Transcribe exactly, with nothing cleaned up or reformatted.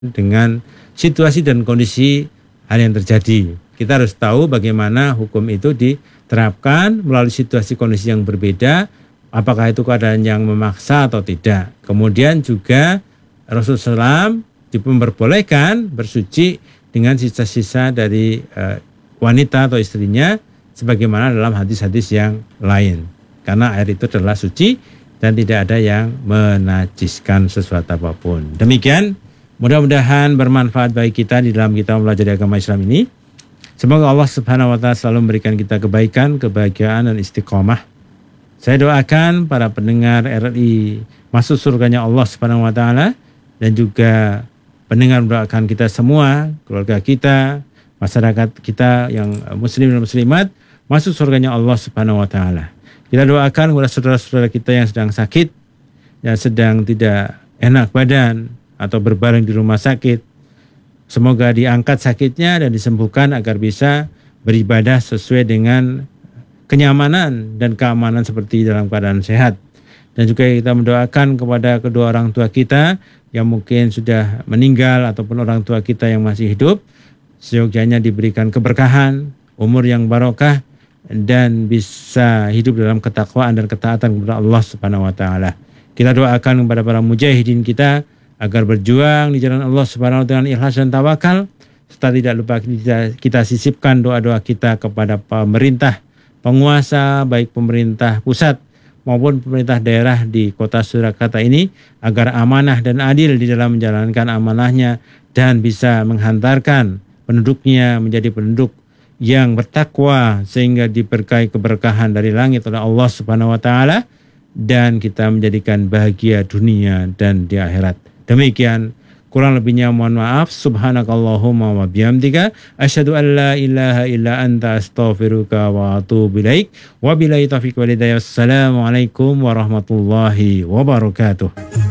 dengan situasi dan kondisi hal yang terjadi. Kita harus tahu bagaimana hukum itu diterapkan melalui situasi kondisi yang berbeda, apakah itu keadaan yang memaksa atau tidak. Kemudian juga Rasulullah shallallahu alaihi wasallam diperbolehkan bersuci dengan sisa-sisa dari uh, wanita atau istrinya, sebagaimana dalam hadis-hadis yang lain. Karena air itu adalah suci dan tidak ada yang menajiskan sesuatu apapun. Demikian, mudah-mudahan bermanfaat bagi kita di dalam kita mempelajari agama Islam ini. Semoga Allah Subhanahu wa taala selalu memberikan kita kebaikan, kebahagiaan dan istiqomah. Saya doakan para pendengar R R I masuk surganya Allah Subhanahu wa taala, dan juga pendengar mendoakan kita semua, keluarga kita, masyarakat kita yang muslim dan muslimat masuk surganya Allah Subhanahu wa taala. Kita doakan kepada saudara-saudara kita yang sedang sakit, yang sedang tidak enak badan atau berbaring di rumah sakit. Semoga diangkat sakitnya dan disembuhkan agar bisa beribadah sesuai dengan kenyamanan dan keamanan seperti dalam keadaan sehat. Dan juga kita mendoakan kepada kedua orang tua kita yang mungkin sudah meninggal ataupun orang tua kita yang masih hidup, seyogyanya diberikan keberkahan, umur yang barokah, dan bisa hidup dalam ketakwaan dan ketaatan kepada Allah Subhanahu wa taala. Kita doakan kepada para mujahidin kita agar berjuang di jalan Allah Subhanahu wa taala dengan ikhlas dan tawakal, serta tidak lupa kita, kita sisipkan doa-doa kita kepada pemerintah, penguasa baik pemerintah pusat maupun pemerintah daerah di kota Surakarta ini agar amanah dan adil di dalam menjalankan amanahnya dan bisa menghantarkan penduduknya menjadi penduduk yang bertakwa sehingga diberkahi keberkahan dari langit oleh Allah Subhanahu wa taala dan kita menjadikan bahagia dunia dan di akhirat. Demikian, kurang lebihnya mohon maaf. Subhanakallahumma wa bihamdika asyhadu an la ilaha illa anta astaghfiruka wa atubu ilaik. Wabillahi taufiq wal hidayah. Wassalamualaikum warahmatullahi wabarakatuh.